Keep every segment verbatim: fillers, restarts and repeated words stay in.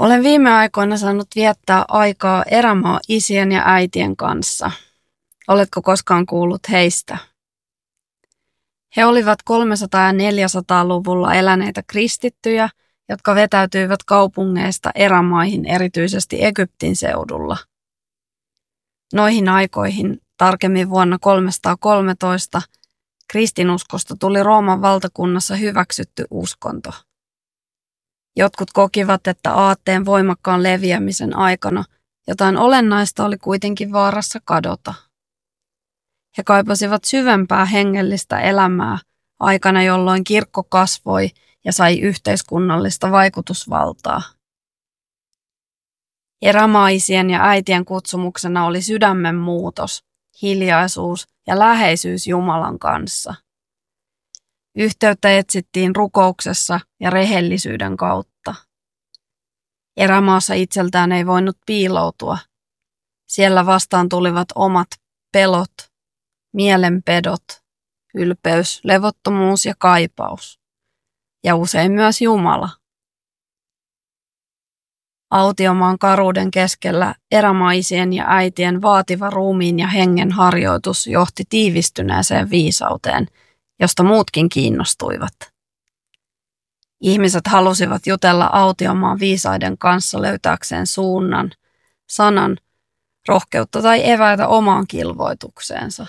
Olen viime aikoina saanut viettää aikaa erämaa isien ja äitien kanssa. Oletko koskaan kuullut heistä? He olivat kolmesataa- ja neljäsataa-luvulla eläneitä kristittyjä, jotka vetäytyivät kaupungeista erämaihin erityisesti Egyptin seudulla. Noihin aikoihin, tarkemmin vuonna kolmesataakolmetoista, kristinuskosta tuli Rooman valtakunnassa hyväksytty uskonto. Jotkut kokivat, että aatteen voimakkaan leviämisen aikana jotain olennaista oli kuitenkin vaarassa kadota. He kaipasivat syvempää hengellistä elämää aikana, jolloin kirkko kasvoi ja sai yhteiskunnallista vaikutusvaltaa. Erämaisien ja äitien kutsumuksena oli sydämen muutos, hiljaisuus ja läheisyys Jumalan kanssa. Yhteyttä etsittiin rukouksessa ja rehellisyyden kautta. Erämaassa itseltään ei voinut piiloutua. Siellä vastaan tulivat omat pelot, mielenpedot, ylpeys, levottomuus ja kaipaus. Ja usein myös Jumala. Autiomaan karuuden keskellä erämaisien ja äitien vaativa ruumiin ja hengen harjoitus johti tiivistyneeseen viisauteen, josta muutkin kiinnostuivat. Ihmiset halusivat jutella autiomaan viisaiden kanssa löytääkseen suunnan, sanan, rohkeutta tai eväitä omaan kilvoitukseensa.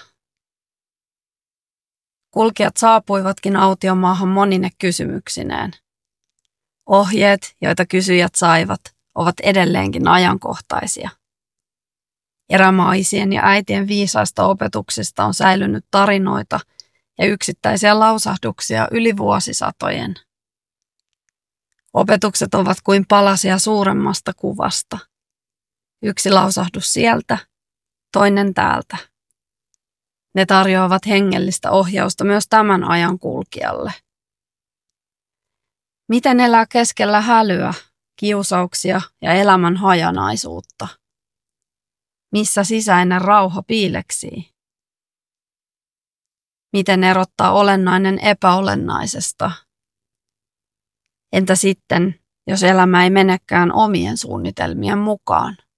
Kulkijat saapuivatkin autiomaahan monine kysymyksineen. Ohjeet, joita kysyjät saivat, ovat edelleenkin ajankohtaisia. Erämaisien ja äitien viisaista opetuksista on säilynyt tarinoita ja yksittäisiä lausahduksia yli vuosisatojen. Opetukset ovat kuin palasia suuremmasta kuvasta. Yksi lausahdus sieltä, toinen täältä. Ne tarjoavat hengellistä ohjausta myös tämän ajan kulkijalle. Miten elää keskellä hälyä, kiusauksia ja elämän hajanaisuutta? Missä sisäinen rauha piileksii? Miten erottaa olennainen epäolennaisesta? Entä sitten, jos elämä ei menekään omien suunnitelmien mukaan?